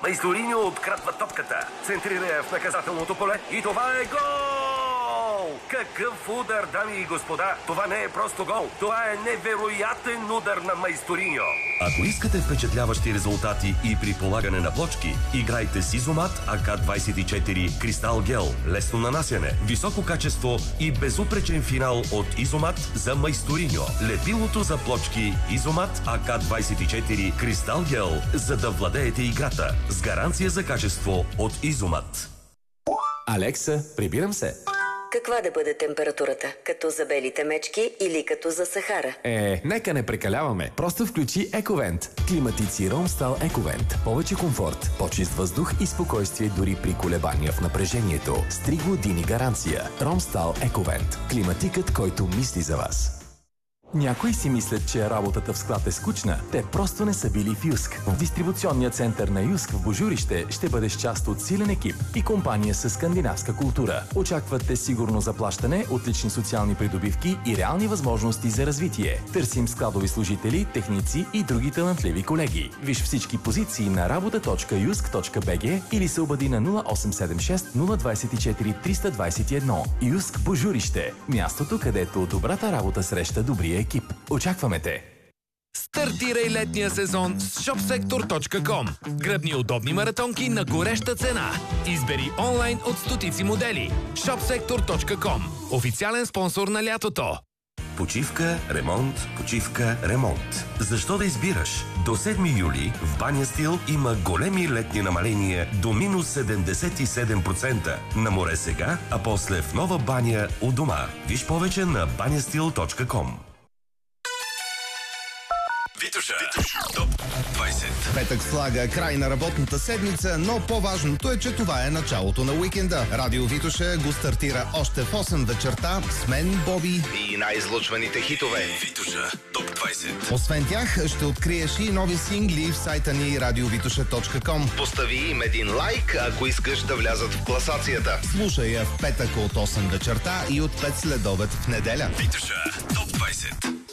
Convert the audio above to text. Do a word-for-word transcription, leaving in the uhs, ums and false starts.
Майсториньо открадва топката, центрира я в наказателното поле и това е гол! Какъв удар, дами и господа! Това не е просто гол, това е невероятен удар на Майсториньо. Ако искате впечатляващи резултати и при полагане на плочки, играйте с Изомат А К двадесет и четири Кристал Гел. Лесно нанасяне, високо качество и безупречен финал от Изомат за Майсториньо. Лепилото за плочки Изомат А К двадесет и четири Кристал Гел, за да владеете играта с гаранция за качество от Изомат. Алекса, прибирам се. Каква да бъде температурата? Като за белите мечки или като за Сахара? Е, нека не прекаляваме. Просто включи Ековент. Климатици Ромстал Ековент. Повече комфорт, по-чист въздух и спокойствие дори при колебания в напрежението. С три години гаранция. Ромстал Ековент. Климатикът, който мисли за вас. Някои си мислят, че работата в склад е скучна. Те просто не са били в Юск. В дистрибуционния център на Юск в Божурище ще бъдеш част от силен екип и компания с скандинавска култура. Очакват те сигурно заплащане, отлични социални придобивки и реални възможности за развитие. Търсим складови служители, техници и други талантливи колеги. Виж всички позиции на работа точка юск точка би джи или се обади на нула осем седем шест нула двадесет и четири триста двадесет и едно. Юск Божурище. Мястото, където добрата работа среща добрия екип. Очакваме те! Стартирай летния сезон с шопсектор точка ком. Гръбни удобни маратонки на гореща цена. Избери онлайн от стотици модели. шопсектор точка ком. Официален спонсор на лятото. Почивка, ремонт, почивка, ремонт. Защо да избираш? До седми юли в Баня Стил има големи летни намаления до минус седемдесет и седем процента. На море сега, а после в нова баня у дома. Виж повече на баня стил точка ком. Витоша. Топ двадесет. Петък слага край на работната седмица, но по-важното е, че това е началото на уикенда. Радио Витоша го стартира още в осем вечерта с мен, Боби и най-излъчваните хитове. Витоша. Топ двадесет. Освен тях, ще откриеш и нови сингли в сайта ни радио витоша точка ком. Постави им един лайк, ако искаш да влязат в класацията. Слушай я в петък от осем вечерта и от пет следобед в неделя. Витоша. Топ двадесет.